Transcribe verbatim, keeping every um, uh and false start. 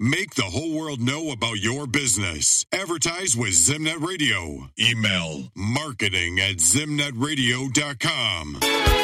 Make the whole world know about your business. Advertise with Zimnet Radio. Email marketing at zimnet radio dot com.